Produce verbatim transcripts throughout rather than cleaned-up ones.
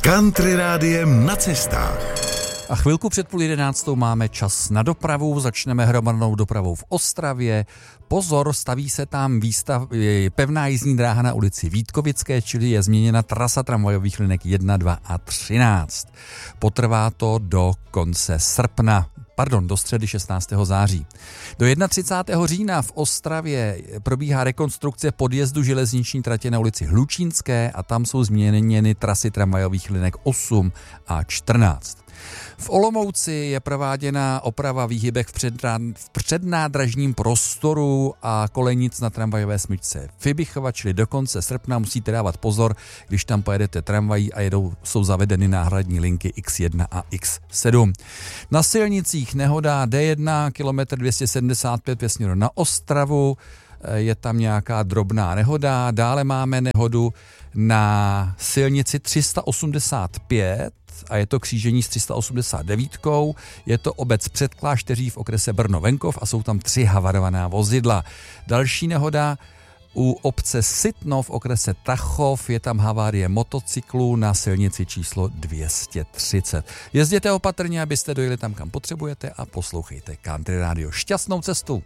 Country rádiem na cestách. A chvilku před půl jedenáctou máme čas na dopravu, začneme hromadnou dopravou v Ostravě. Pozor, staví se tam výstav, pevná jízdní dráha na ulici Vítkovické, čili je změněna trasa tramvajových linek jedna, dva a třináct. Potrvá to do konce srpna. Pardon, do středy šestnáctého září. Do třicátého prvního října v Ostravě probíhá rekonstrukce podjezdu železniční tratě na ulici Hlučínské a tam jsou změněny trasy tramvajových linek osm a čtrnáct. V Olomouci je prováděna oprava výhybek v, předná, v přednádražním prostoru a kolejnic na tramvajové smyčce Fibichova, čili do konce srpna musíte dávat pozor, když tam pojedete tramvají a jedou, jsou zavedeny náhradní linky iks jedna a iks sedm. Na silnicích nehoda D jedna, kilometr dvě stě sedmdesát pět ve směru na Ostravu, je tam nějaká drobná nehoda. Dále máme nehodu na silnici tři sta osmdesát pět a je to křížení s tři sta osmdesát devět. Je to obec Předklášteří v okrese Brno-Venkov a jsou tam tři havarovaná vozidla. Další nehoda u obce Sitno v okrese Tachov, je tam havárie motocyklu na silnici číslo dvě stě třicet. Jezděte opatrně, abyste dojeli tam, kam potřebujete a poslouchejte Country Radio. Šťastnou cestu!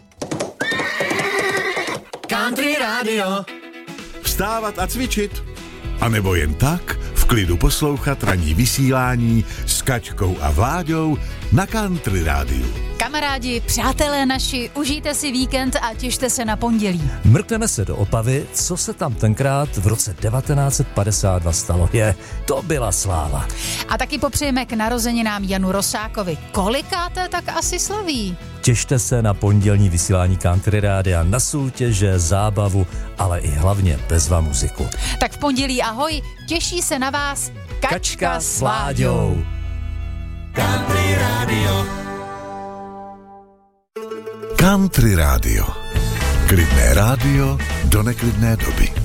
Country Radio. Vstávat a cvičit. A nebo jen tak v klidu poslouchat ranní vysílání s Kačkou a Vláďou na Country Rádiu. Kamarádi, přátelé naši, užijte si víkend a těšte se na pondělí. Mrkneme se do Opavy, co se tam tenkrát v roce devatenáct set padesát dva stalo. Je, to byla sláva. A taky popřejeme k narozeninám Janu Rosákovi. Kolikáté tak asi slaví? Těšte se na pondělní vysílání Country Rádia, na soutěže, zábavu, ale i hlavně bezva muziku. Tak v pondělí ahoj, těší se na vás Kačka, Kačka s Vláďou. Country Radio. Country Rádio. Klidné rádio do neklidné doby.